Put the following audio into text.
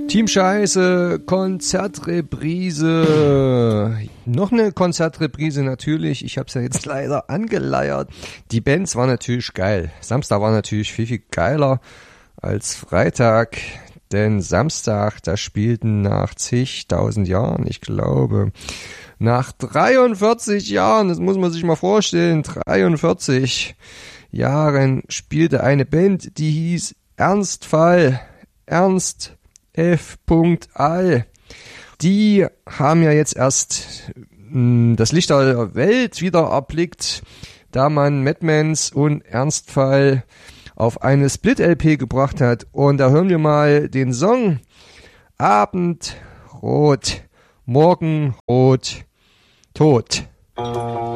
Team Scheiße, Konzertreprise. Noch eine Konzertreprise natürlich. Ich habe es ja jetzt leider angeleiert. Die Bands waren natürlich geil. Samstag war natürlich viel, viel geiler als Freitag. Denn Samstag, da spielten nach zigtausend Jahren, ich glaube, nach 43 Jahren, das muss man sich mal vorstellen, 43 Jahren spielte eine Band, die hieß Ernstfall, Ernst F. All. Die haben ja jetzt erst das Licht der Welt wieder erblickt, da man Madmans und Ernstfall auf eine Split-LP gebracht hat. Und da hören wir mal den Song Abendrot, Morgenrot, Tod.